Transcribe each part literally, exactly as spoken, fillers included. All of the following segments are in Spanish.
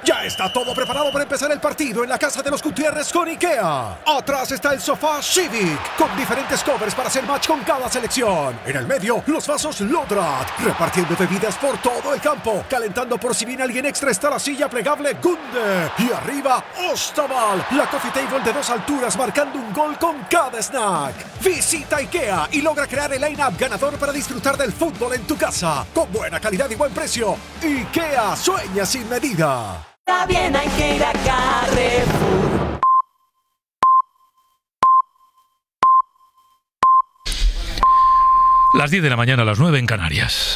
Ya está todo preparado para empezar el partido en la casa de los Gutiérrez con IKEA. Atrás está el sofá Civic, con diferentes covers para hacer match con cada selección. En el medio, los vasos Lodrat, repartiendo bebidas por todo el campo. Calentando por si viene alguien extra está la silla plegable Gunde. Y arriba, Ostaval, la coffee table de dos alturas marcando un gol con cada snack. Visita IKEA y logra crear el line-up ganador para disfrutar del fútbol en tu casa. Con buena calidad y buen precio. IKEA, sueña sin medida. Está bien, hay que ir a Carrefour. Las diez de la mañana, a las nueve en Canarias.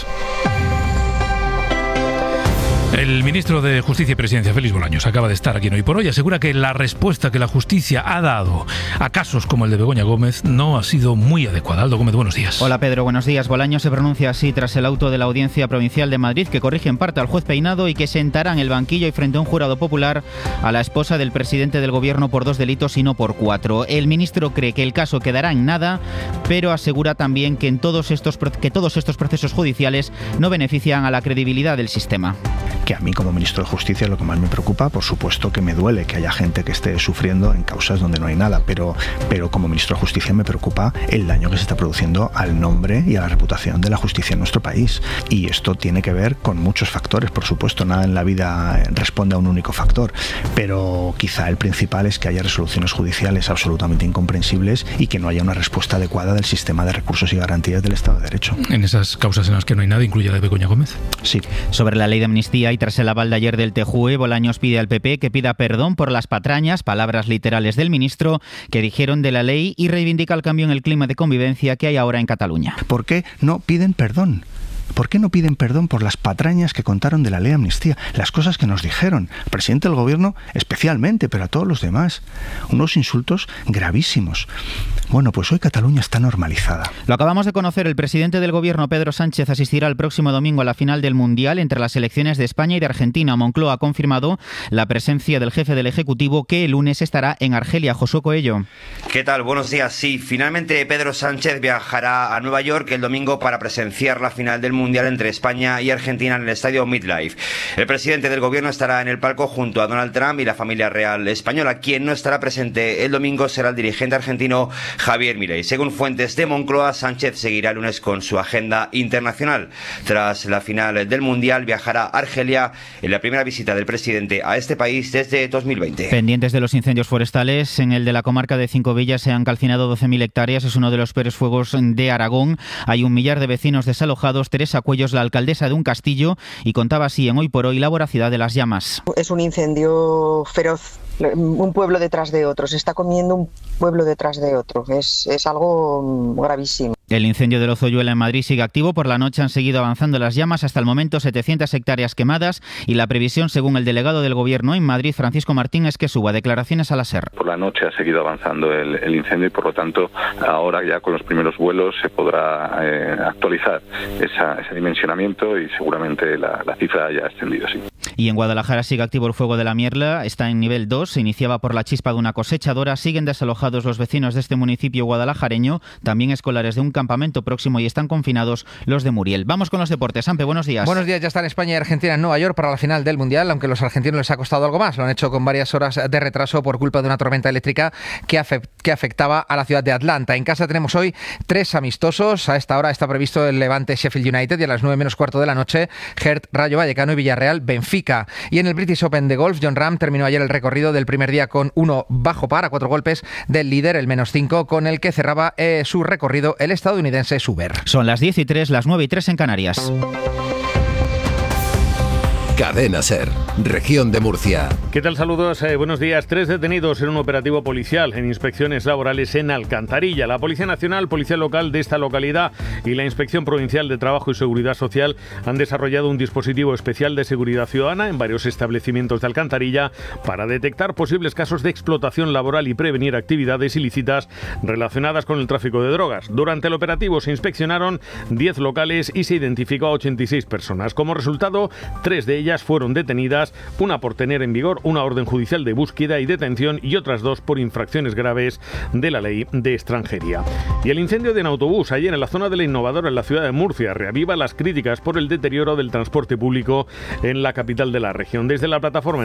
El ministro de Justicia y Presidencia, Félix Bolaños, acaba de estar aquí en Hoy por Hoy. Asegura que la respuesta que la justicia ha dado a casos como el de Begoña Gómez no ha sido muy adecuada. Aldo Gómez, buenos días. Hola Pedro, buenos días. Bolaños se pronuncia así tras el auto de la Audiencia Provincial de Madrid que corrige en parte al juez Peinado y que sentará en el banquillo y frente a un jurado popular a la esposa del presidente del gobierno por dos delitos y no por cuatro. El ministro cree que el caso quedará en nada, pero asegura también que, en todos estos, que todos estos procesos judiciales no benefician a la credibilidad del sistema. Que a mí, como ministro de Justicia, lo que más me preocupa, por supuesto que me duele que haya gente que esté sufriendo en causas donde no hay nada, pero, pero como ministro de Justicia me preocupa el daño que se está produciendo al nombre y a la reputación de la justicia en nuestro país. Y esto tiene que ver con muchos factores, por supuesto, nada en la vida responde a un único factor, pero quizá el principal es que haya resoluciones judiciales absolutamente incomprensibles y que no haya una respuesta adecuada del sistema de recursos y garantías del Estado de Derecho. ¿En esas causas en las que no hay nada, incluye la de Begoña Gómez? Sí. Sobre la ley de amnistía y tras el aval de ayer del T J U E, Bolaños pide al P P que pida perdón por las patrañas, palabras literales del ministro, que dijeron de la ley, y reivindica el cambio en el clima de convivencia que hay ahora en Cataluña. ¿Por qué no piden perdón? ¿Por qué no piden perdón por las patrañas que contaron de la ley de amnistía? Las cosas que nos dijeron, al presidente del gobierno especialmente, pero a todos los demás. Unos insultos gravísimos. Bueno, pues hoy Cataluña está normalizada. Lo acabamos de conocer, el presidente del gobierno, Pedro Sánchez, asistirá el próximo domingo a la final del Mundial entre las selecciones de España y de Argentina. Moncloa ha confirmado la presencia del jefe del Ejecutivo, que el lunes estará en Argelia. Josué Coello. ¿Qué tal? Buenos días. Sí, finalmente Pedro Sánchez viajará a Nueva York el domingo para presenciar la final del Mundial entre España y Argentina en el estadio MetLife. El presidente del gobierno estará en el palco junto a Donald Trump y la familia real española. Quien no estará presente el domingo será el dirigente argentino Javier Milei. Según fuentes de Moncloa, Sánchez seguirá el lunes con su agenda internacional. Tras la final del Mundial, viajará a Argelia en la primera visita del presidente a este país desde dos mil veinte. Pendientes de los incendios forestales, en el de la comarca de Cinco Villas se han calcinado doce mil hectáreas. Es uno de los peores fuegos de Aragón. Hay un millar de vecinos desalojados. Teresa Cuellos, la alcaldesa de un castillo, y contaba así en Hoy por Hoy la voracidad de las llamas. Es un incendio feroz, un pueblo detrás de otro, se está comiendo un pueblo detrás de otro, es, es algo gravísimo. El incendio de Lozoyuela en Madrid sigue activo. Por la noche han seguido avanzando las llamas, hasta el momento setecientas hectáreas quemadas, y la previsión, según el delegado del Gobierno en Madrid, Francisco Martín, es que suba. Declaraciones a la SER. Por la noche ha seguido avanzando el, el incendio y, por lo tanto, ahora ya con los primeros vuelos se podrá eh, actualizar esa, ese dimensionamiento y seguramente la, la cifra haya ascendido, sí. Y en Guadalajara sigue activo el fuego de la Mierla, está en nivel dos, se iniciaba por la chispa de una cosechadora. Siguen desalojados los vecinos de este municipio guadalajareño, también escolares de un campamento próximo, y están confinados los de Muriel. Vamos con los deportes. Ampe, buenos días. Buenos días, ya están España y Argentina en Nueva York para la final del Mundial, aunque a los argentinos les ha costado algo más. Lo han hecho con varias horas de retraso por culpa de una tormenta eléctrica que, afe- que afectaba a la ciudad de Atlanta. En casa tenemos hoy tres amistosos. A esta hora está previsto el Levante Sheffield United y a las nueve menos cuarto de la noche Gert Rayo Vallecano y Villarreal Benfica. Y en el British Open de golf, Jon Rahm terminó ayer el recorrido del primer día con uno bajo par a cuatro golpes del líder, el menos cinco, con el que cerraba eh, su recorrido el estadounidense Suber. Son las diez y tres, las nueve y tres en Canarias. Cadena SER, región de Murcia. ¿Qué tal? Saludos, eh, buenos días. Tres detenidos en un operativo policial en inspecciones laborales en Alcantarilla. La Policía Nacional, Policía Local de esta localidad y la Inspección Provincial de Trabajo y Seguridad Social han desarrollado un dispositivo especial de seguridad ciudadana en varios establecimientos de Alcantarilla para detectar posibles casos de explotación laboral y prevenir actividades ilícitas relacionadas con el tráfico de drogas. Durante el operativo se inspeccionaron diez locales y se identificó a ochenta y seis personas. Como resultado, tres de ellas fueron detenidas, una por tener en vigor una orden judicial de búsqueda y detención y otras dos por infracciones graves de la ley de extranjería. Y el incendio de un autobús ayer en la zona de La Innovadora en la ciudad de Murcia reaviva las críticas por el deterioro del transporte público en la capital de la región. Desde la plataforma